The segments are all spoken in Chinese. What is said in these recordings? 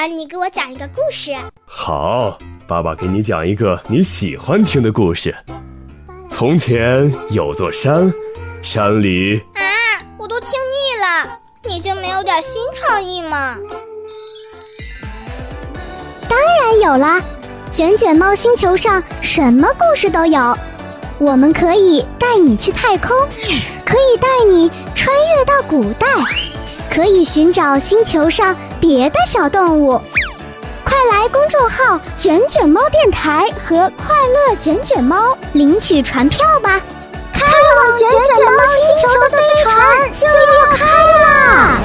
爸，你给我讲一个故事。 好，爸爸给你讲一个你喜欢听的故事。从前有座山，山里…… 我都听腻了，你就没有点新创意吗？ 当然有啦，卷卷猫星球上什么故事都有。我们可以带你去太空，可以带你穿越到古代，可以寻找星球上别的小动物。快来公众号卷卷猫电台和快乐卷卷猫领取船票吧，开往卷卷猫星球的飞船就要开啦！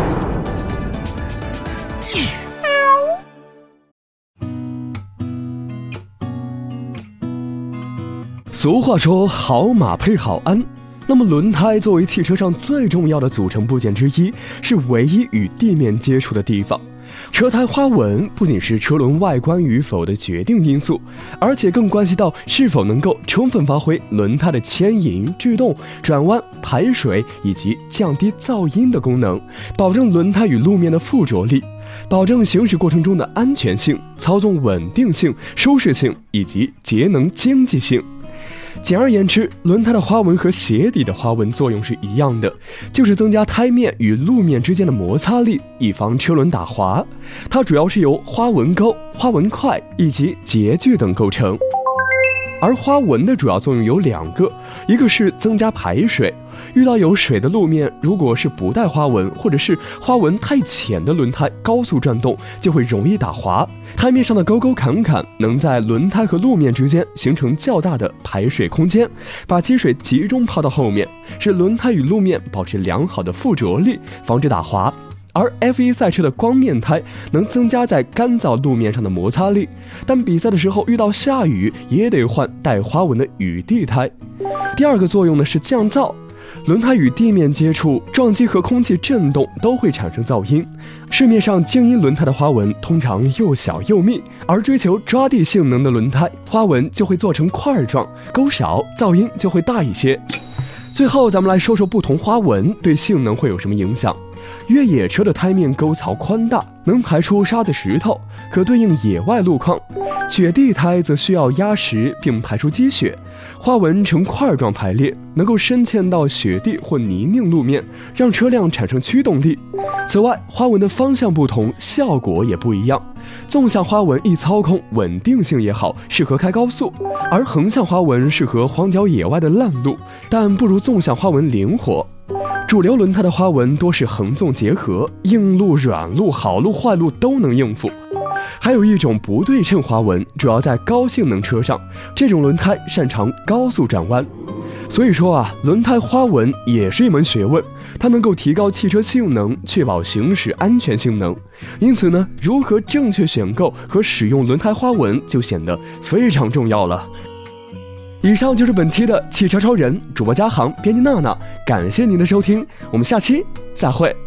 俗话说好马配好鞍，那么轮胎作为汽车上最重要的组成部件之一，是唯一与地面接触的地方。车胎花纹不仅是车轮外观与否的决定因素，而且更关系到是否能够充分发挥轮胎的牵引、制动、转弯、排水以及降低噪音的功能，保证轮胎与路面的附着力，保证行驶过程中的安全性、操纵稳定性、舒适性以及节能经济性。简而言之，轮胎的花纹和鞋底的花纹作用是一样的，就是增加胎面与路面之间的摩擦力，以防车轮打滑。它主要是由花纹钩、花纹块以及截距等构成。而花纹的主要作用有两个，一个是增加排水，遇到有水的路面，如果是不带花纹或者是花纹太浅的轮胎高速转动，就会容易打滑。胎面上的沟沟坎坎能在轮胎和路面之间形成较大的排水空间，把积水集中抛到后面，使轮胎与路面保持良好的附着力，防止打滑。而 F1 赛车的光面胎能增加在干燥路面上的摩擦力，但比赛的时候遇到下雨也得换带花纹的雨地胎。第二个作用呢是降噪，轮胎与地面接触、撞击和空气震动都会产生噪音。市面上精英轮胎的花纹通常又小又密，而追求抓地性能的轮胎花纹就会做成块状，沟少，噪音就会大一些。最后咱们来说说不同花纹对性能会有什么影响。越野车的胎面沟槽宽大，能排出沙子石头，可对应野外路况。雪地胎则需要压实并排出积雪，花纹呈块状排列，能够深嵌到雪地或泥泞路面，让车辆产生驱动力。此外，花纹的方向不同，效果也不一样。纵向花纹易操控，稳定性也好，适合开高速；而横向花纹适合荒郊野外的烂路，但不如纵向花纹灵活。主流轮胎的花纹多是横纵结合，硬路、软路、好路、坏路都能应付。还有一种不对称花纹，主要在高性能车上，这种轮胎擅长高速转弯。所以说啊，轮胎花纹也是一门学问，它能够提高汽车性能，确保行驶安全性能。因此呢，如何正确选购和使用轮胎花纹就显得非常重要了。以上就是本期的汽车超人，主播嘉航，编辑娜娜，感谢您的收听，我们下期再会。